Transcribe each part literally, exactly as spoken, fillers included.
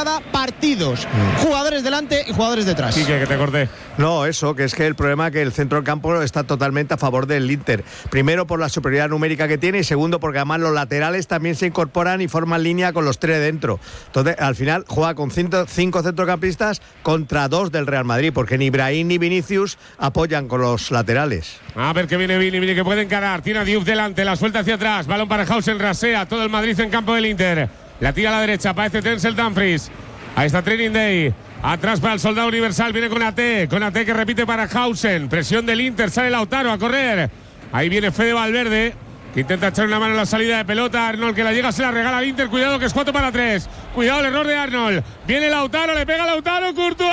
jugada, partidos. Mm. Jugadores delante y jugadores detrás. Sí, que, que te corté. No, eso, que es que el problema es que el centro del campo está totalmente a favor del Inter. Primero por la superioridad numérica que tiene y segundo porque además los laterales también se incorporan y forman línea con los tres dentro. Entonces, al final juega con cinco, cinco centrocampistas contra dos del Real Madrid, porque ni Brahim ni Vinicius apoyan con los laterales. A ver que viene Vini, Vini que puede encarar. Tiene a Diouf delante, la suelta hacia atrás. Balón para Hausen, rasea todo el Madrid en campo del Inter. La tira a la derecha, aparece Denzel Dumfries. Ahí está Training Day. Atrás para el Soldado Universal, viene con A T. Con A T que repite para Hausen. Presión del Inter, sale Lautaro a correr. Ahí viene Fede Valverde, que intenta echar una mano en la salida de pelota. Arnold que la llega, se la regala al Inter. Cuidado que es cuatro para tres. Cuidado el error de Arnold. Viene Lautaro, le pega Lautaro. ¡Courtois!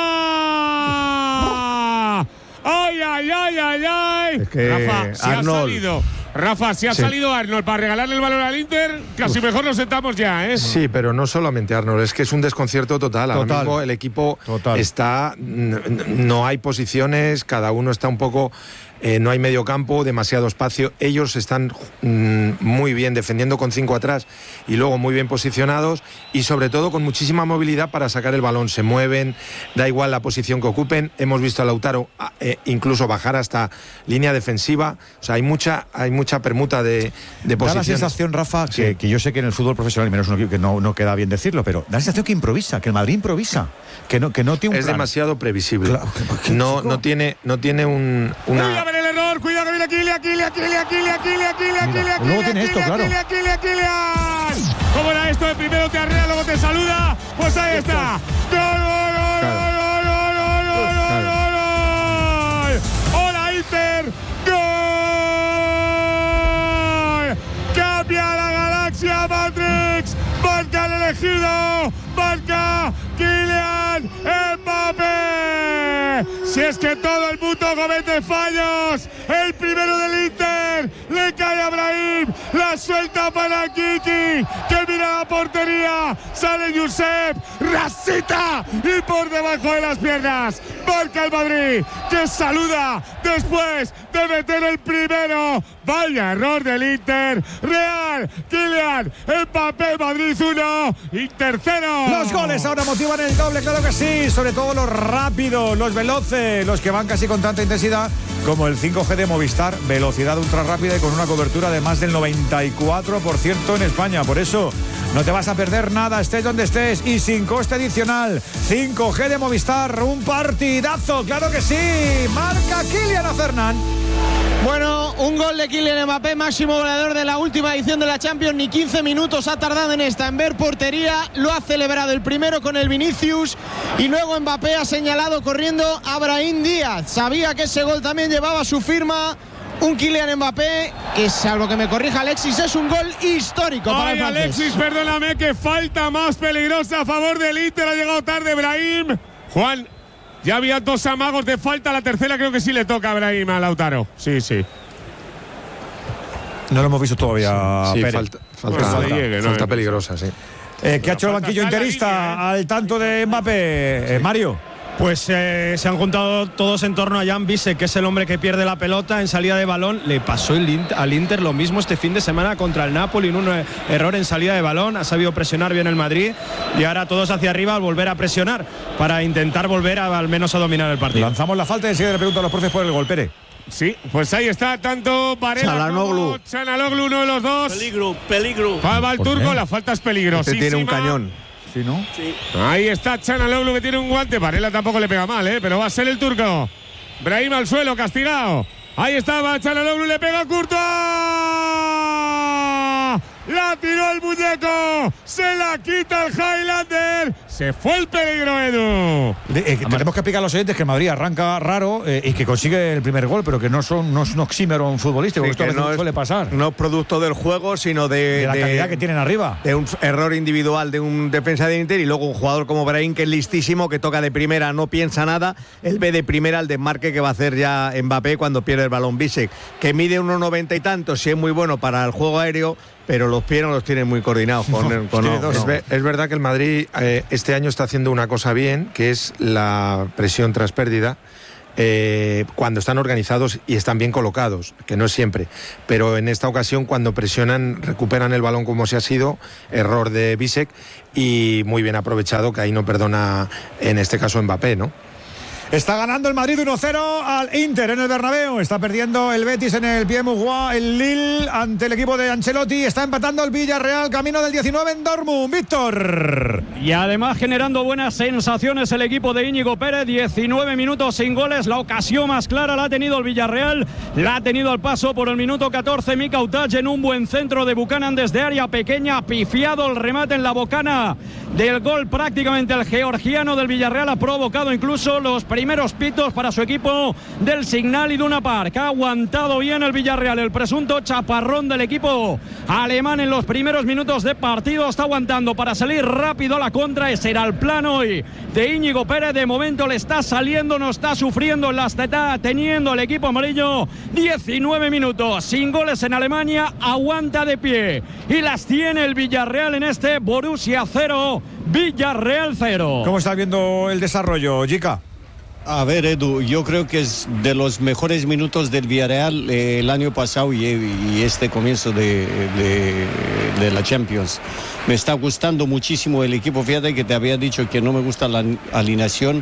¡Ay, ay, ay, ay, ay! Es que Rafa, si Arnold... ha salido. Rafa, si ha sí. salido Arnold para regalarle el balón al Inter, casi Uf. mejor nos sentamos ya, ¿eh? Sí, pero no solamente Arnold, es que es un desconcierto total. total. Ahora mismo el equipo total. está... No hay posiciones, cada uno está un poco... Eh, no hay medio campo, demasiado espacio. Ellos están mm, muy bien defendiendo con cinco atrás y luego muy bien posicionados y sobre todo con muchísima movilidad para sacar el balón. Se mueven, da igual la posición que ocupen. Hemos visto a Lautaro eh, incluso bajar hasta línea defensiva. O sea, hay mucha, hay mucha permuta de, de posiciones. Da la sensación, Rafa, sí. que, que yo sé que en el fútbol profesional, menos uno que no, no queda bien decirlo, pero da la sensación que improvisa, que el Madrid improvisa, que no, que no tiene un Es plan. demasiado previsible. Claro, no, no tiene, no tiene un, una... el error, cuidado que viene Aquile, Aquile, Aquile, Aquile, Aquile, Aquile, Aquile, Aquile. Luego tiene esto, claro. Aquile, Aquile, Aquile. ¿Cómo era esto? Primero te arrea, luego te saluda. Pues ahí está. ¡Gol, gol, gol, gol, gol, gol, gol, gol! ¡Hola, Inter! ¡Gol! ¡Cambia la galaxia Matrix! ¡Marca el elegido! ¡Marca Kylian Mbappé! Si es que todo el mundo comete fallos, el primero del Inter le cae a Brahim, la suelta para Kiki, que mira la portería, sale Josep, rasita y por debajo de las piernas marca el Madrid, que saluda después de meter el primero. Vaya error del Inter. Real, Kylian Mbappé, Madrid uno, Inter cero. Los goles ahora motivan el doble, claro que sí, sobre todo los rápidos, los veloces, los que van casi con tanta intensidad como el cinco G de Movistar, velocidad ultra rápida y con una cobertura de más del noventa y cuatro por ciento en España. Por eso no te vas a perder nada, estés donde estés y sin coste adicional. cinco G de Movistar, un partidazo, claro que sí. Marca Kylian Fernández. Bueno, un gol de Kylian Mbappé, máximo goleador de la última edición de la Champions. Ni quince minutos ha tardado en esta, en ver portería. Lo ha celebrado el primero con el Vinicius y luego Mbappé ha señalado corriendo a Brahim Díaz. Sabía que ese gol también llevaba su firma. Un Kylian Mbappé que, salvo que me corrija Alexis, es un gol histórico para Ay, el francés. Alexis, perdóname, que falta más peligrosa a favor del Inter. Ha llegado tarde Brahim. Juan, ya había dos amagos de falta. La tercera creo que sí le toca a Brahim, a Lautaro. Sí, sí. No lo hemos visto todavía, sí, Pérez. falta, falta, Pues falta, llegue, falta no, peligrosa, sí. Eh, ¿Qué ha hecho el banquillo interista línea, eh? al tanto de Mbappé, eh, Mario? Pues eh, se han juntado todos en torno a Jan Bissek, que es el hombre que pierde la pelota en salida de balón. Le pasó el Inter, al Inter lo mismo este fin de semana contra el Napoli, en un eh, error en salida de balón. Ha sabido presionar bien el Madrid y ahora todos hacia arriba al volver a presionar para intentar volver a, al menos a dominar el partido. Lanzamos la falta y enseguida le pregunto a los profes por el gol, Pérez. Sí, pues ahí está, tanto Varela Çalhanoğlu. como Çalhanoğlu, uno de los dos. Peligro, peligro. Va el turco, qué? la falta es peligrosísima. Este tiene un cañón. ¿Sí, no? Sí. Ahí está Çalhanoğlu, que tiene un guante. Varela tampoco le pega mal, ¿eh? Pero va a ser el turco. Brahim al suelo, castigado. Ahí estaba Çalhanoğlu, le pega a Courtois. La tiró el muñeco. Se la quita el Highlander. Se fue el peligro, Edu. De, eh, tenemos que explicar a los oyentes que Madrid arranca raro eh, y que consigue el primer gol, pero que no, son, no es un oxímero futbolístico, Sí, esto a que veces no es- suele pasar. No es producto del juego, sino de, de la de- calidad que tienen arriba. de un error individual de un defensa de Inter y luego un jugador como Brahim, que es listísimo, que toca de primera, no piensa nada. Él ve de primera el desmarque que va a hacer ya Mbappé cuando pierde el balón. Bissek, que mide uno noventa y tantos, sí es muy bueno para el juego aéreo, pero los pies no los tiene muy coordinados con, No, con- tiene no, dos. no. Es, ver- es verdad que el Madrid eh, este año está haciendo una cosa bien, que es la presión tras pérdida. eh, cuando están organizados y están bien colocados, que no es siempre, pero en esta ocasión cuando presionan, recuperan el balón como se ha sido, error de Bisek y muy bien aprovechado, que ahí no perdona en este caso Mbappé, ¿no? Está ganando el Madrid uno cero al Inter en el Bernabéu. Está perdiendo el Betis en el Pierre-Mauroy, el Lille ante el equipo de Ancelotti. Está empatando el Villarreal, camino del diecinueve en Dortmund. Víctor. Y además generando buenas sensaciones el equipo de Íñigo Pérez. diecinueve minutos sin goles. La ocasión más clara la ha tenido el Villarreal. La ha tenido al paso por el minuto catorce Mika Utach en un buen centro de Buchanan desde área pequeña. Pifiado el remate en la bocana del gol. Prácticamente el georgiano del Villarreal ha provocado incluso los primeros pitos para su equipo del Signal Iduna Park. Ha aguantado bien el Villarreal, el presunto chaparrón del equipo alemán en los primeros minutos de partido. Está aguantando para salir rápido a la contra. Ese era el plan hoy de Íñigo Pérez. De momento le está saliendo, no está sufriendo, las está teniendo el equipo amarillo. diecinueve minutos sin goles en Alemania, aguanta de pie y las tiene el Villarreal en este Borussia cero, Villarreal cero. ¿Cómo estás viendo el desarrollo, Jica? A ver, Edu, yo creo que es de los mejores minutos del Villarreal eh, el año pasado y, y este comienzo de, de, de la Champions. Me está gustando muchísimo el equipo. Fíjate que te había dicho que no me gusta la alineación,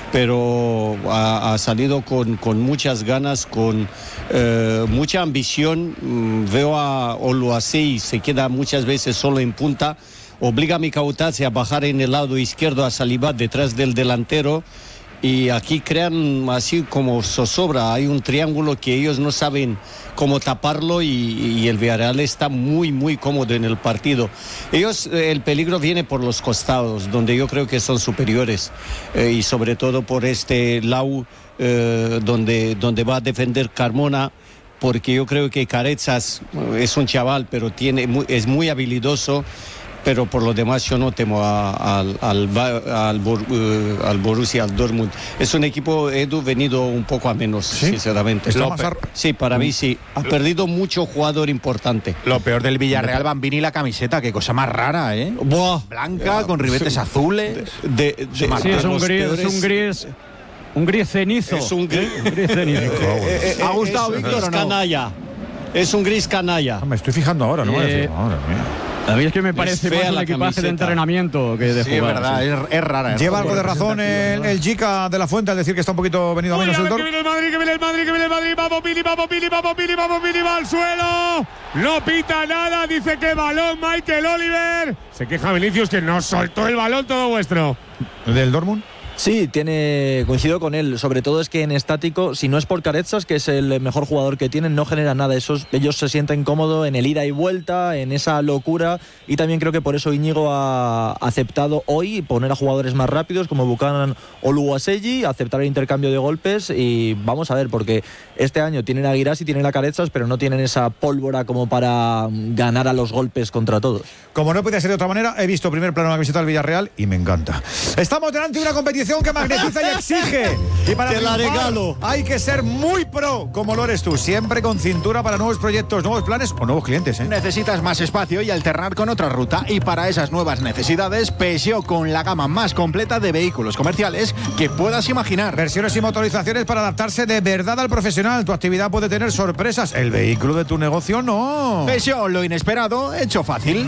pero ha, ha salido con, con muchas ganas, con eh, mucha ambición. Mm, veo a Oluwasei, se queda muchas veces solo en punta. Obliga a Mika Utach a bajar en el lado izquierdo a Saliba detrás del delantero. Y aquí crean así como zozobra, hay un triángulo que ellos no saben cómo taparlo y, y el Villarreal está muy, muy cómodo en el partido. Ellos, el peligro viene por los costados, donde yo creo que son superiores, eh, y sobre todo por este Lau, eh, donde, donde va a defender Carmona, porque yo creo que Carezas es un chaval, pero tiene, es muy habilidoso. Pero por lo demás yo no temo a, a, al, al, al, uh, al Borussia, al Dortmund. Es un equipo, Edu, venido un poco a menos, ¿sí? Sinceramente. Ar... Sí, para mí sí. Ha perdido mucho jugador importante. Lo peor del Villarreal, Bambini, la camiseta, qué cosa más rara, ¿eh? Buah. Blanca, con ribetes azules. De, de, sí, sí, es un gris, peores... es un gris... Un gris cenizo. Es un gris, un gris cenizo. eh, eh, ¿Ha gustado, es, Víctor, o no? Canalla. Es un gris canalla. Me estoy fijando ahora, ¿no? Eh... Madre mía. A mí es que me parece más un equipaje camiseta. de entrenamiento que de sí, jugar. Es verdad, sí. es, es rara. Es Lleva algo de razón el, el Jica de la Fuente al decir que está un poquito venido a menos el Dortmund. Que viene el Madrid, que viene el Madrid, que viene el Madrid. Vamos, Pili, vamos, Pili, vamos, Pili, vamos, Pili, va al suelo. No pita nada, dice que balón Michael Oliver. Se queja Vinicius que no soltó el balón, todo vuestro. ¿Del Dortmund? Sí, tiene, coincido con él. Sobre todo es que en estático, si no es por Carezas, que es el mejor jugador que tienen, no genera nada. Esos, ellos se sienten cómodos en el ida y vuelta, en esa locura. Y también creo que por eso Íñigo ha aceptado hoy poner a jugadores más rápidos como Buchanan o Oluwasei, aceptar el intercambio de golpes. Y vamos a ver, porque este año tienen a Guirassi, tienen a Carezas, pero no tienen esa pólvora como para ganar a los golpes contra todos. Como no podía ser de otra manera, he visto primer plano de la visita al Villarreal y me encanta. Estamos delante de una competición que magnetiza y exige. Y para te la regalo. Hay que ser muy pro, como lo eres tú. Siempre con cintura para nuevos proyectos, nuevos planes o nuevos clientes, ¿eh? Necesitas más espacio y alternar con otra ruta. Y para esas nuevas necesidades, Peugeot con la gama más completa de vehículos comerciales que puedas imaginar. Versiones y motorizaciones para adaptarse de verdad al profesional. Tu actividad puede tener sorpresas. El vehículo de tu negocio no. Peugeot, lo inesperado, hecho fácil.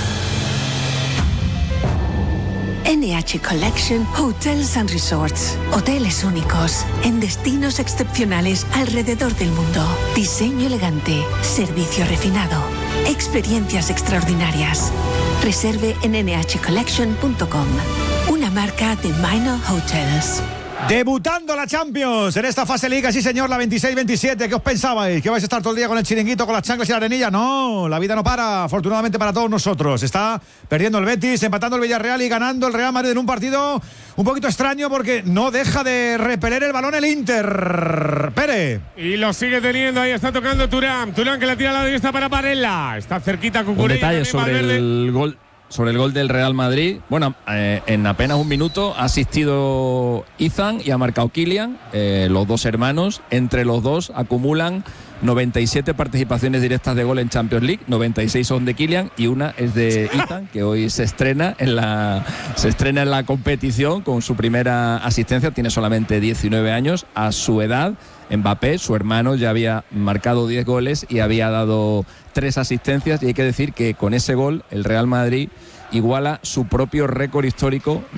N H Collection Hotels and Resorts. Hoteles únicos en destinos excepcionales alrededor del mundo. Diseño elegante, servicio refinado, experiencias extraordinarias. Reserve en ene hache collection punto com. Una marca de Minor Hotels. Debutando la Champions en esta fase Liga, sí señor, la veintiséis veintisiete. ¿Qué os pensabais? ¿Que vais a estar todo el día con el chiringuito, con las chanclas y la arenilla? No, la vida no para, afortunadamente para todos nosotros. Está perdiendo el Betis, empatando el Villarreal y ganando el Real Madrid en un partido un poquito extraño porque no deja de repeler el balón el Inter. Pere. Y lo sigue teniendo, ahí está tocando Thuram. Thuram que la tira a la derecha para Parella. Está cerquita con Un detalle sobre Valverde. el gol. Sobre el gol del Real Madrid, bueno, eh, en apenas un minuto ha asistido Ethan y ha marcado Kylian, eh, los dos hermanos. Entre los dos acumulan noventa y siete participaciones directas de gol en Champions League, noventa y seis son de Kylian y una es de Ethan, que hoy se estrena en la se estrena en la competición con su primera asistencia. Tiene solamente diecinueve años. A su edad, Mbappé, su hermano, ya había marcado diez goles y había dado tres asistencias, y hay que decir que con ese gol el Real Madrid iguala su propio récord histórico